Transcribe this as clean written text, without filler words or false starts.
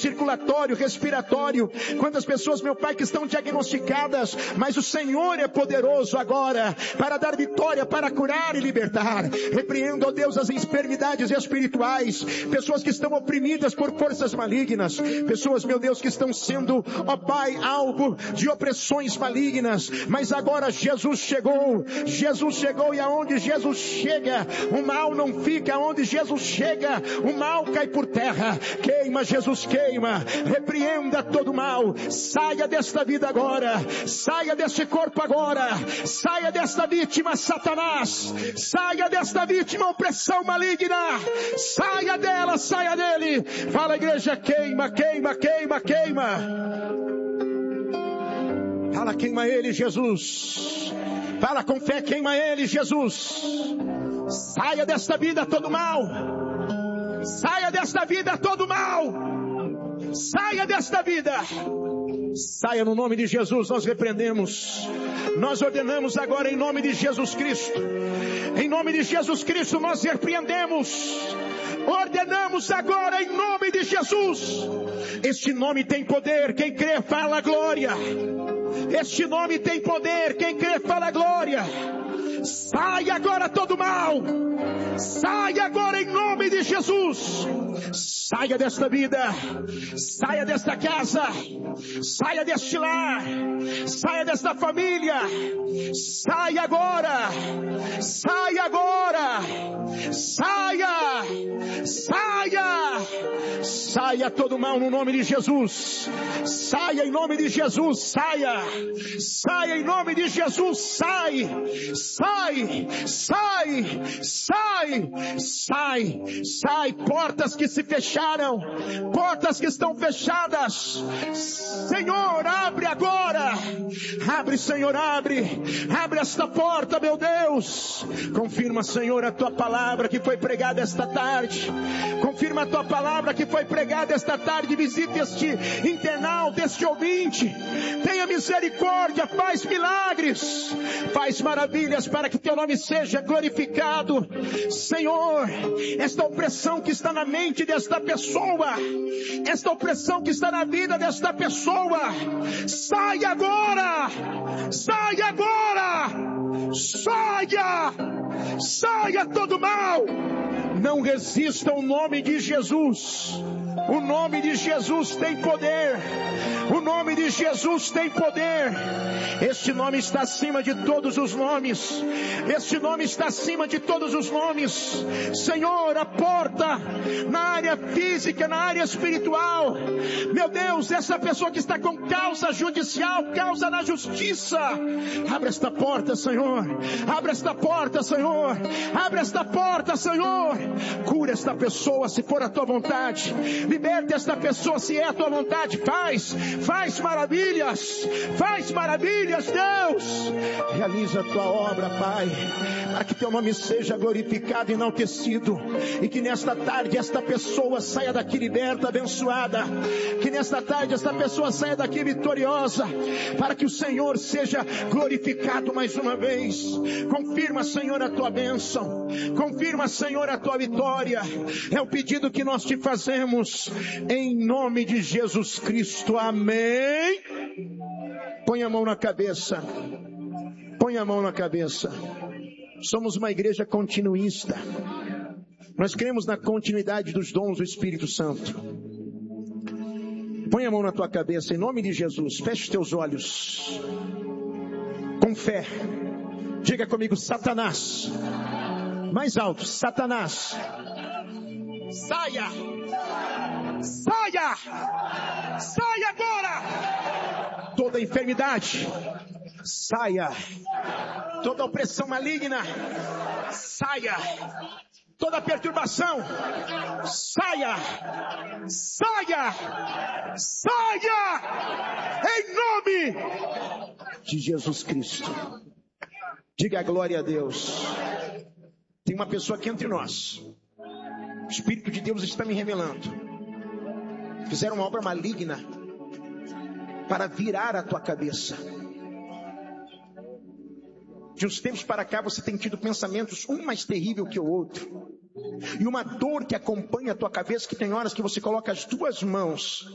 circulatório, respiratório. Quantas pessoas, meu Pai, que estão diagnosticadas, mas o Senhor é poderoso agora para dar vitória, para curar e libertar. Repreendo, ó Deus, as enfermidades espirituais, pessoas que estão oprimidas por forças malignas, pessoas, meu Deus, que estão sendo, ó Pai, alvo de opressões malignas, mas agora Jesus chegou e aonde Jesus chega, o mal não fica. Aonde Jesus chega, o mal cai por terra. Queima, Jesus, queima. Repreenda todo mal. Saia desta vida agora. Saia deste corpo agora. Saia desta vítima, Satanás. Saia desta vítima, opressão maligna. Saia dela, saia dele. Fala, igreja, queima, queima, queima, queima. Fala, queima ele, Jesus. Fala com fé, queima ele, Jesus. Saia desta vida todo mal. Saia desta vida todo mal. Saia desta vida. Saia no nome de Jesus, nós repreendemos. Nós ordenamos agora em nome de Jesus Cristo. Em nome de Jesus Cristo nós repreendemos. Ordenamos agora em nome de Jesus. Este nome tem poder, quem crê fala glória. Este nome tem poder, quem crê fala glória. Saia agora todo mal. Saia agora em nome de Jesus. Saia desta vida. Saia desta casa. Saia deste lar. Saia desta família. Saia agora. Saia agora. Saia. Saia. Saia todo mal no nome de Jesus. Saia em nome de Jesus. Saia. Saia em nome de Jesus. Sai. Sai, sai, sai, sai, sai, portas que se fecharam, portas que estão fechadas, Senhor, abre agora, abre, Senhor, abre esta porta, meu Deus, confirma, Senhor, a tua palavra que foi pregada esta tarde, confirma a tua palavra que foi pregada esta tarde, visite este internauta, este ouvinte, tenha misericórdia, faz milagres, faz maravilhas para que teu nome seja glorificado. Senhor, esta opressão que está na mente desta pessoa, esta opressão que está na vida desta pessoa, sai agora, sai agora, saia, saia todo mal. Não resista ao nome de Jesus. O nome de Jesus tem poder. O nome de Jesus tem poder. Este nome está acima de todos os nomes. Este nome está acima de todos os nomes. Senhor, a porta na área física, na área espiritual. Meu Deus, essa pessoa que está com causa judicial, causa na justiça. Abre esta porta, Senhor. Abre esta porta, Senhor. Abre esta porta, Senhor. Cura esta pessoa se for a tua vontade. Liberta esta pessoa se é a tua vontade. Faz maravilhas, Deus. Realiza a tua obra, Pai, para que teu nome seja glorificado e enaltecido, e que nesta tarde esta pessoa saia daqui liberta, abençoada, que nesta tarde esta pessoa saia daqui vitoriosa, para que o Senhor seja glorificado mais uma vez. Confirma, Senhor, a tua bênção, confirma, Senhor, a tua vitória. É o pedido que nós te fazemos em nome de Jesus Cristo, amém. Põe a mão na cabeça. Põe a mão na cabeça. Somos uma igreja continuista. Nós cremos na continuidade dos dons do Espírito Santo. Põe a mão na tua cabeça, em nome de Jesus. Feche os teus olhos. Com fé. Diga comigo, Satanás. Mais alto, Satanás. Saia. Saia. Saia agora. Toda enfermidade. Saia. Toda opressão maligna. Saia. Toda perturbação. Saia. Saia. Saia. Em nome de Jesus Cristo. Diga a glória a Deus. Tem uma pessoa aqui entre nós. O Espírito de Deus está me revelando. Fizeram uma obra maligna para virar a tua cabeça. De uns tempos para cá você tem tido pensamentos, um mais terrível que o outro. E uma dor que acompanha a tua cabeça, que tem horas que você coloca as duas mãos